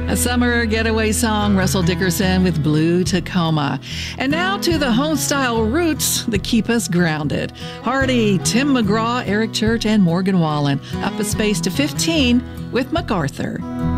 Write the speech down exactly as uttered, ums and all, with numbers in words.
A summer getaway song, Russell Dickerson with Blue Tacoma. And now to the home-style roots that keep us grounded. Hardy, Tim McGraw, Eric Church, and Morgan Wallen. Up a space to fifteen with MacArthur.